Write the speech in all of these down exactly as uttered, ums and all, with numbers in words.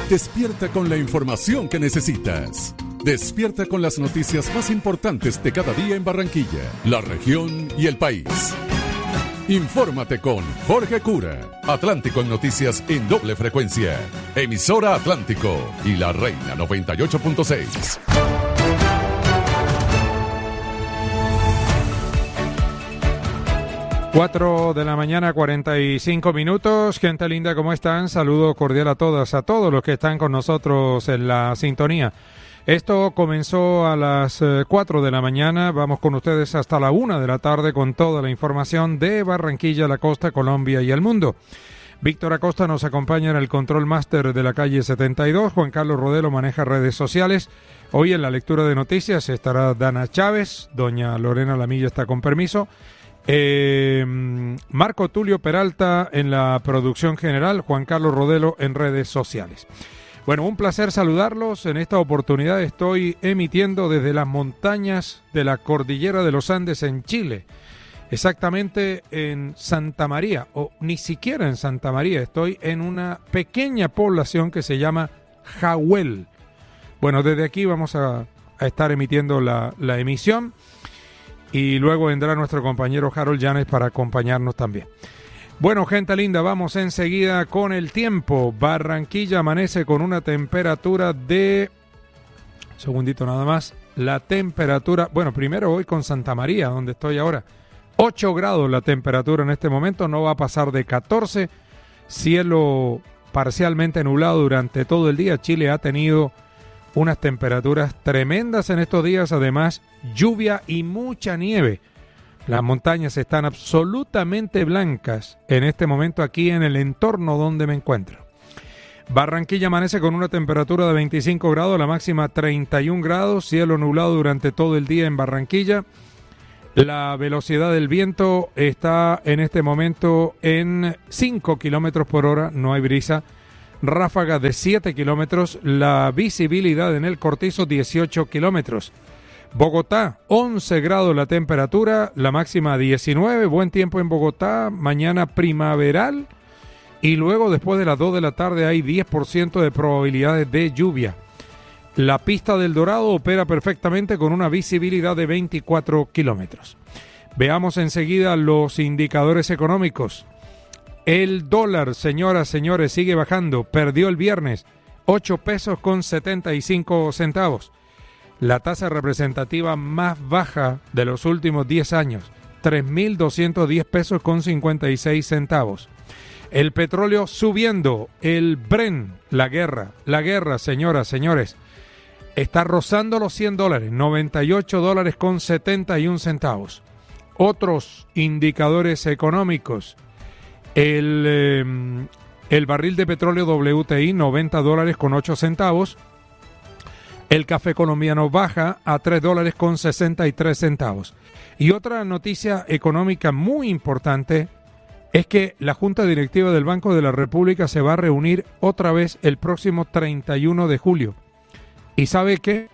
Despierta con la información que necesitas. Despierta con las noticias más importantes de cada día en Barranquilla, la región y el país. Infórmate con Jorge Cura. Atlántico en noticias en doble frecuencia. Emisora Atlántico y La Reina noventa y ocho punto seis. Cuatro de la mañana, cuarenta y cinco minutos. Gente linda, ¿cómo están? Saludo cordial a todas, a todos los que están con nosotros en la sintonía. Esto comenzó a las cuatro de la mañana. Vamos con ustedes hasta la una de la tarde con toda la información de Barranquilla, la costa, Colombia y el mundo. Víctor Acosta nos acompaña en el control máster de la calle setenta y dos. Juan Carlos Rodelo maneja redes sociales. Hoy en la lectura de noticias estará Dana Chávez. Doña Lorena Lamilla está con permiso. Eh, Marco Tulio Peralta en la producción general, Juan Carlos Rodelo en redes sociales. Bueno, un placer saludarlos. En esta oportunidad estoy emitiendo desde las montañas de la cordillera de los Andes en Chile, exactamente en Santa María, o ni siquiera en Santa María, estoy en una pequeña población que se llama Jahuel. Bueno, desde aquí vamos a, a estar emitiendo la, la emisión. Y luego vendrá nuestro compañero Harold Llanes para acompañarnos también. Bueno, gente linda, vamos enseguida con el tiempo. Barranquilla amanece con una temperatura de... Un segundito nada más. La temperatura... Bueno, primero voy con Santa María, donde estoy ahora. ocho grados la temperatura en este momento, no va a pasar de catorce. Cielo parcialmente nublado durante todo el día. Chile ha tenido unas temperaturas tremendas en estos días, además lluvia y mucha nieve. Las montañas están absolutamente blancas en este momento aquí en el entorno donde me encuentro. Barranquilla amanece con una temperatura de veinticinco grados, la máxima treinta y un grados, cielo nublado durante todo el día en Barranquilla. La velocidad del viento está en este momento en cinco kilómetros por hora, no hay brisa. Ráfagas de siete kilómetros, la visibilidad en el Cortizo dieciocho kilómetros. Bogotá, once grados la temperatura, la máxima diecinueve, buen tiempo en Bogotá, mañana primaveral y luego después de las dos de la tarde hay diez por ciento de probabilidades de lluvia. La pista del Dorado opera perfectamente con una visibilidad de veinticuatro kilómetros. Veamos enseguida los indicadores económicos. El dólar, señoras, señores, sigue bajando. Perdió el viernes ocho pesos con setenta y cinco centavos. La tasa representativa más baja de los últimos diez años, tres mil doscientos diez pesos con cincuenta y seis centavos. El petróleo subiendo. El Brent, la guerra, la guerra, señoras, señores, está rozando los cien dólares, noventa y ocho dólares con setenta y un centavos. Otros indicadores económicos. El, eh, el barril de petróleo W T I, noventa dólares con ocho centavos. El café colombiano baja a tres dólares con sesenta y tres centavos. Y otra noticia económica muy importante es que la Junta Directiva del Banco de la República se va a reunir otra vez el próximo treinta y uno de julio. ¿Y sabe qué?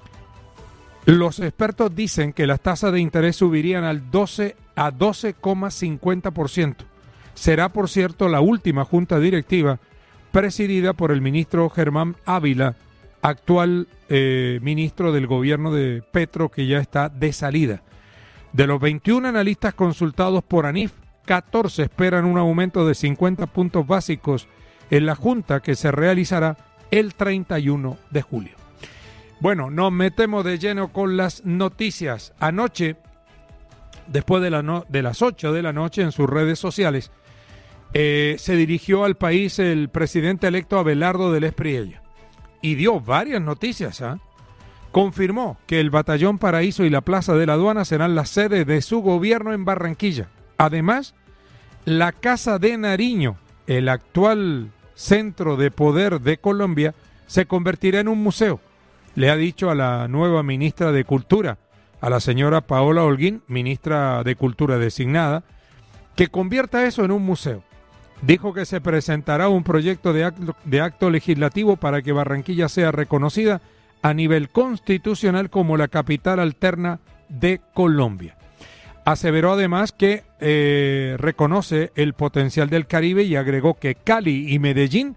Los expertos dicen que las tasas de interés subirían al doce a doce coma cincuenta por ciento. Será, por cierto, la última junta directiva presidida por el ministro Germán Ávila, actual eh, ministro del gobierno de Petro, que ya está de salida. De los veintiún analistas consultados por ANIF, catorce esperan un aumento de cincuenta puntos básicos en la junta que se realizará el treinta y uno de julio. Bueno, nos metemos de lleno con las noticias. Anoche, después de, la no, de las ocho de la noche, en sus redes sociales, Eh, se dirigió al país el presidente electo Abelardo del Espriella y dio varias noticias. ¿eh? Confirmó que el Batallón Paraíso y la Plaza de la Aduana serán las sedes de su gobierno en Barranquilla. Además, la Casa de Nariño, el actual centro de poder de Colombia, se convertirá en un museo. Le ha dicho a la nueva ministra de Cultura, a la señora Paola Holguín, ministra de Cultura designada, que convierta eso en un museo. Dijo que se presentará un proyecto de acto, de acto legislativo para que Barranquilla sea reconocida a nivel constitucional como la capital alterna de Colombia. Aseveró además que eh, reconoce el potencial del Caribe y agregó que Cali y Medellín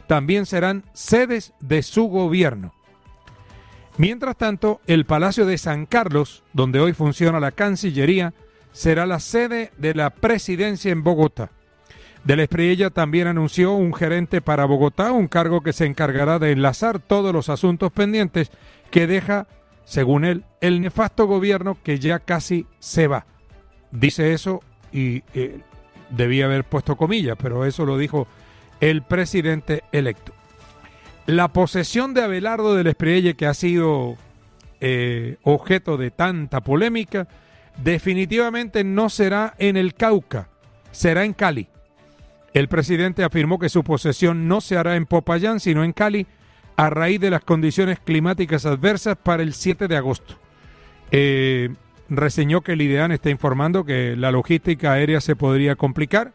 también serán sedes de su gobierno. Mientras tanto, el Palacio de San Carlos, donde hoy funciona la Cancillería, será la sede de la presidencia en Bogotá. Del Espriella también anunció un gerente para Bogotá, un cargo que se encargará de enlazar todos los asuntos pendientes que deja, según él, el nefasto gobierno que ya casi se va. Dice eso y eh, debía haber puesto comillas, pero eso lo dijo el presidente electo. La posesión de Abelardo del Espriella, que ha sido eh, objeto de tanta polémica, definitivamente no será en el Cauca, será en Cali. El presidente afirmó que su posesión no se hará en Popayán, sino en Cali, a raíz de las condiciones climáticas adversas para el siete de agosto. Eh, reseñó que el IDEAN está informando que la logística aérea se podría complicar.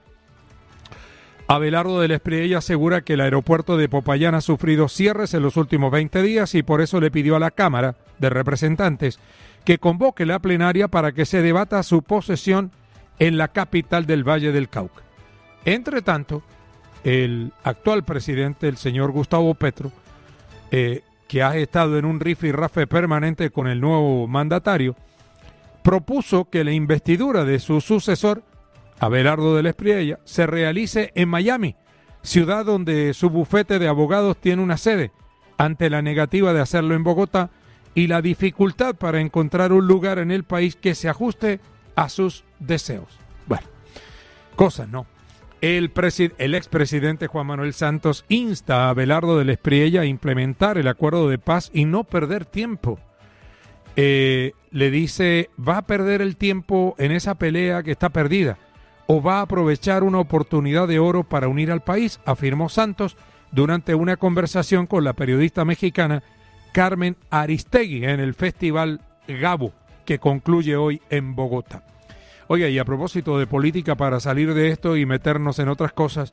Abelardo del Espriella asegura que el aeropuerto de Popayán ha sufrido cierres en los últimos veinte días y por eso le pidió a la Cámara de Representantes que convoque la plenaria para que se debata su posesión en la capital del Valle del Cauca. Entre tanto, el actual presidente, el señor Gustavo Petro, eh, que ha estado en un rifirrafe permanente con el nuevo mandatario, propuso que la investidura de su sucesor, Abelardo del Espriella, se realice en Miami, ciudad donde su bufete de abogados tiene una sede, ante la negativa de hacerlo en Bogotá y la dificultad para encontrar un lugar en el país que se ajuste a sus deseos. Bueno, cosas, ¿no? El, presi- el expresidente Juan Manuel Santos insta a Abelardo del Espriella a implementar el acuerdo de paz y no perder tiempo. Eh, le dice, ¿va a perder el tiempo en esa pelea que está perdida o va a aprovechar una oportunidad de oro para unir al país?, afirmó Santos durante una conversación con la periodista mexicana Carmen Aristegui en el Festival Gabo, que concluye hoy en Bogotá. Oiga, y a propósito de política, para salir de esto y meternos en otras cosas,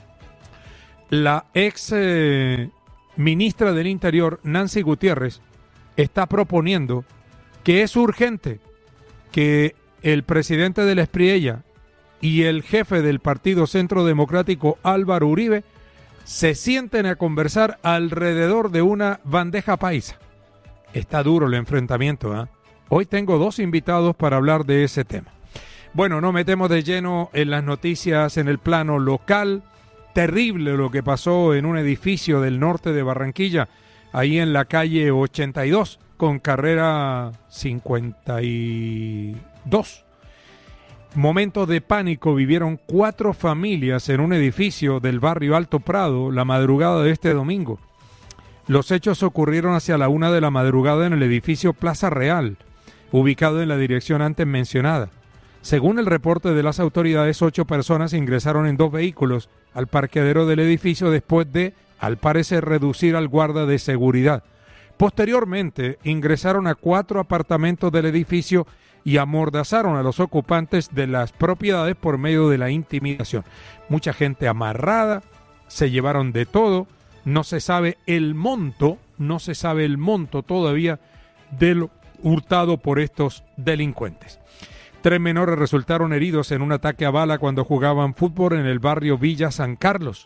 la ex eh, ministra del Interior, Nancy Gutiérrez, está proponiendo que es urgente que el presidente del Espriella y el jefe del Partido Centro Democrático, Álvaro Uribe, se sienten a conversar alrededor de una bandeja paisa. Está duro el enfrentamiento, ¿eh? Hoy tengo dos invitados para hablar de ese tema. Bueno, nos metemos de lleno en las noticias en el plano local. Terrible lo que pasó en un edificio del norte de Barranquilla, ahí en la calle ochenta y dos, con carrera cincuenta y dos. Momentos de pánico vivieron cuatro familias en un edificio del barrio Alto Prado la madrugada de este domingo. Los hechos ocurrieron hacia la una de la madrugada en el edificio Plaza Real, ubicado en la dirección antes mencionada. Según el reporte de las autoridades, ocho personas ingresaron en dos vehículos al parqueadero del edificio después de, al parecer, reducir al guarda de seguridad. Posteriormente, ingresaron a cuatro apartamentos del edificio y amordazaron a los ocupantes de las propiedades por medio de la intimidación. Mucha gente amarrada, se llevaron de todo, no se sabe el monto, no se sabe el monto todavía de lo hurtado por estos delincuentes. Tres menores resultaron heridos en un ataque a bala cuando jugaban fútbol en el barrio Villa San Carlos.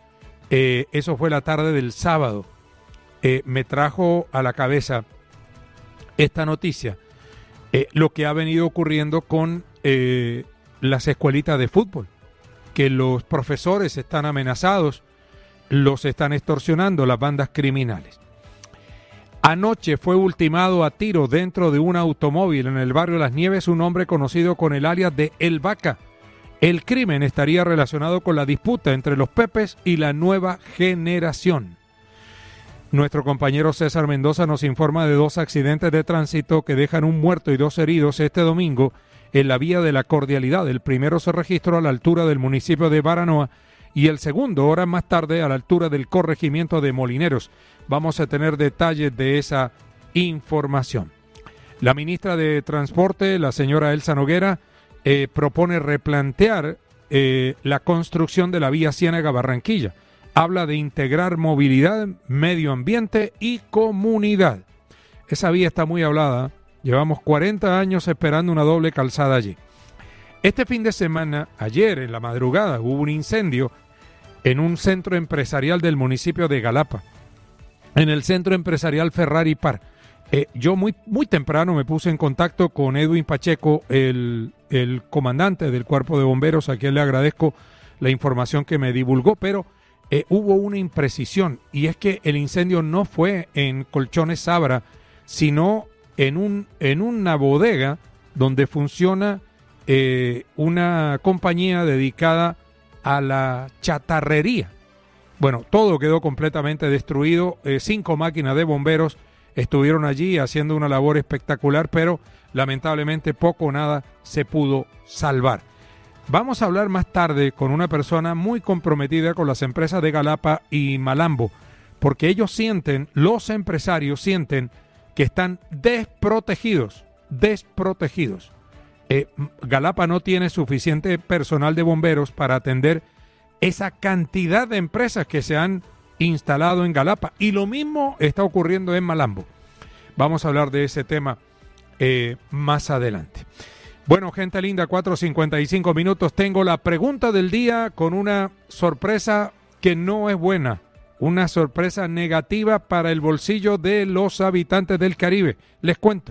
Eh, eso fue la tarde del sábado. Eh, me trajo a la cabeza esta noticia, eh, lo que ha venido ocurriendo con eh, las escuelitas de fútbol, que los profesores están amenazados, los están extorsionando las bandas criminales. Anoche fue ultimado a tiro dentro de un automóvil en el barrio Las Nieves un hombre conocido con el alias de El Vaca. El crimen estaría relacionado con la disputa entre los Pepes y la nueva generación. Nuestro compañero César Mendoza nos informa de dos accidentes de tránsito que dejan un muerto y dos heridos este domingo en la vía de la Cordialidad. El primero se registró a la altura del municipio de Baranoa y el segundo, horas más tarde, a la altura del corregimiento de Molineros. Vamos a tener detalles de esa información. La ministra de Transporte, la señora Elsa Noguera, eh, propone replantear eh, la construcción de la vía Ciénaga-Barranquilla. Habla de integrar movilidad, medio ambiente y comunidad. Esa vía está muy hablada. Llevamos cuarenta años esperando una doble calzada allí. Este fin de semana, ayer en la madrugada, hubo un incendio en un centro empresarial del municipio de Galapa, en el centro empresarial Ferrari Par. Eh, yo muy, muy temprano me puse en contacto con Edwin Pacheco, el, el comandante del Cuerpo de Bomberos, a quien le agradezco la información que me divulgó, pero eh, hubo una imprecisión, y es que el incendio no fue en Colchones Sabra, sino en, un, en una bodega donde funciona eh, una compañía dedicada a la chatarrería. Bueno, todo quedó completamente destruido, eh, cinco máquinas de bomberos estuvieron allí haciendo una labor espectacular, pero lamentablemente poco o nada se pudo salvar. Vamos a hablar más tarde con una persona muy comprometida con las empresas de Galapa y Malambo, porque ellos sienten, los empresarios sienten que están desprotegidos, desprotegidos. Eh, Galapa no tiene suficiente personal de bomberos para atender esa cantidad de empresas que se han instalado en Galapa, y lo mismo está ocurriendo en Malambo. Vamos a hablar de ese tema eh, más adelante. Bueno, gente linda, cuatro cincuenta y cinco minutos. Tengo la pregunta del día con una sorpresa que no es buena, una sorpresa negativa para el bolsillo de los habitantes del Caribe. Les cuento.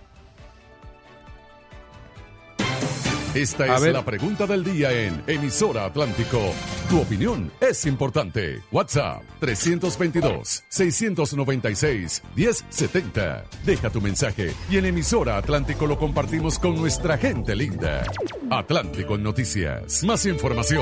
Esta es la pregunta del día en Emisora Atlántico. Tu opinión es importante. WhatsApp trescientos veintidós, seiscientos noventa y seis, diez setenta. Deja tu mensaje y en Emisora Atlántico lo compartimos con nuestra gente linda. Atlántico en Noticias. Más información.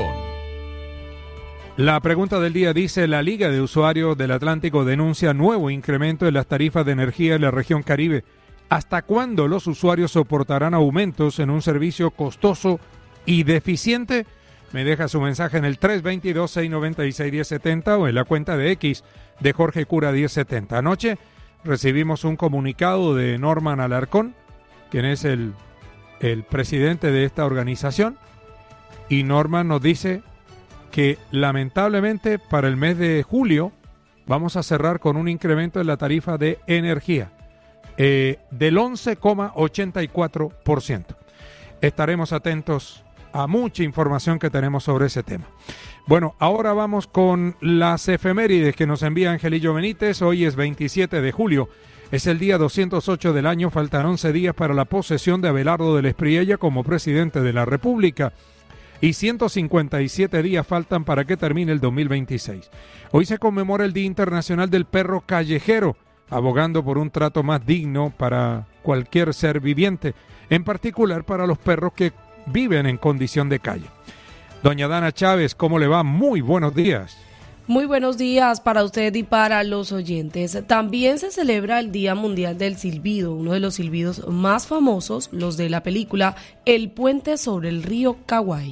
La pregunta del día dice: la Liga de Usuarios del Atlántico denuncia nuevo incremento en las tarifas de energía en la región Caribe. ¿Hasta cuándo los usuarios soportarán aumentos en un servicio costoso y deficiente? Me deja su mensaje en el tres dos dos, seis nueve seis, uno cero siete cero o en la cuenta de X de Jorge Cura diez setenta. Anoche recibimos un comunicado de Norman Alarcón, quien es el, el presidente de esta organización, y Norman nos dice que lamentablemente para el mes de julio vamos a cerrar con un incremento en la tarifa de energía. Eh, del once coma ochenta y cuatro por ciento. Estaremos atentos a mucha información que tenemos sobre ese tema. Bueno, ahora vamos con las efemérides que nos envía Angelillo Benítez. Hoy es veintisiete de julio, es el día doscientos ocho del año, faltan once días para la posesión de Abelardo del Espriella como presidente de la República y ciento cincuenta y siete días faltan para que termine el dos mil veintiséis. Hoy se conmemora el Día Internacional del Perro Callejero, abogando por un trato más digno para cualquier ser viviente, en particular para los perros que viven en condición de calle. Doña Dana Chávez, ¿cómo le va? Muy buenos días. Muy buenos días para usted y para los oyentes. También se celebra el Día Mundial del Silbido, uno de los silbidos más famosos, los de la película El puente sobre el río Kauai.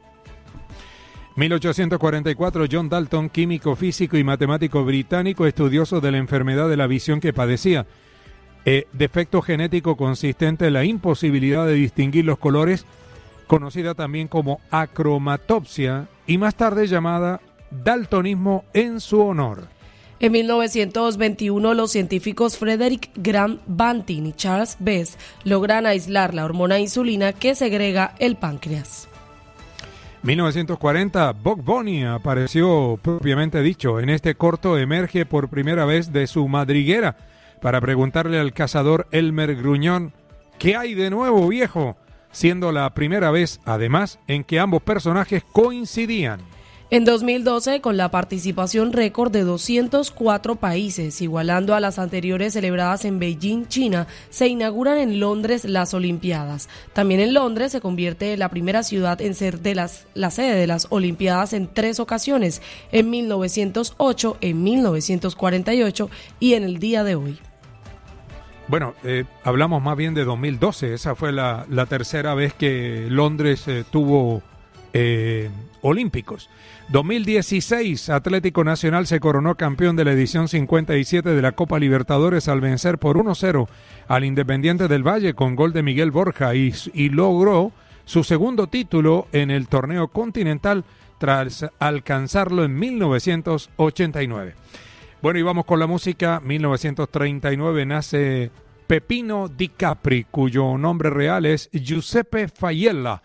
mil ochocientos cuarenta y cuatro, John Dalton, químico, físico y matemático británico, estudioso de la enfermedad de la visión que padecía. Eh, defecto genético consistente en la imposibilidad de distinguir los colores, conocida también como acromatopsia y más tarde llamada daltonismo en su honor. En mil novecientos veintiuno, los científicos Frederick Grant Banting y Charles Best logran aislar la hormona insulina que segrega el páncreas. mil novecientos cuarenta, Bugs Bunny apareció propiamente dicho. En este corto emerge por primera vez de su madriguera para preguntarle al cazador Elmer Gruñón: ¿qué hay de nuevo, viejo? Siendo la primera vez, además, en que ambos personajes coincidían. En dos mil doce, con la participación récord de doscientos cuatro países, igualando a las anteriores celebradas en Beijing, China, se inauguran en Londres las Olimpiadas. También en Londres se convierte en la primera ciudad en ser de las, la sede de las Olimpiadas en tres ocasiones, en mil novecientos ocho, en mil novecientos cuarenta y ocho y en el día de hoy. Bueno, eh, hablamos más bien de dos mil doce, esa fue la, la tercera vez que Londres eh, tuvo eh, olímpicos. dos mil dieciséis, Atlético Nacional se coronó campeón de la edición cincuenta y siete de la Copa Libertadores al vencer por uno cero al Independiente del Valle con gol de Miguel Borja y, y logró su segundo título en el torneo continental tras alcanzarlo en mil novecientos ochenta y nueve. Bueno, y vamos con la música. mil novecientos treinta y nueve nace Peppino Di Capri, cuyo nombre real es Giuseppe Faiella.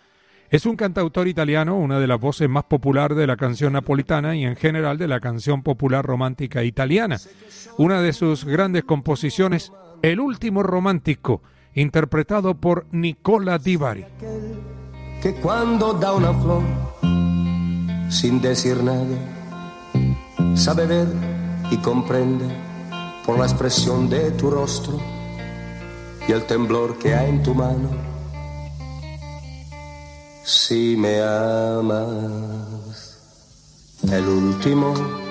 Es un cantautor italiano, una de las voces más populares de la canción napolitana y en general de la canción popular romántica italiana. Una de sus grandes composiciones, El último romántico, interpretado por Nicola Di Bari. Que cuando da una flor, sin decir nada, sabe ver y comprende por la expresión de tu rostro y el temblor que hay en tu mano. Si me amas, el último.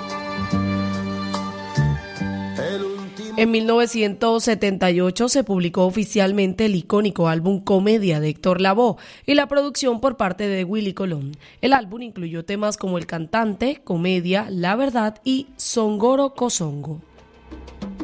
En mil novecientos setenta y ocho se publicó oficialmente el icónico álbum Comedia de Héctor Lavoe y la producción por parte de Willy Colón. El álbum incluyó temas como El Cantante, Comedia, La Verdad y Songoro Kosongo.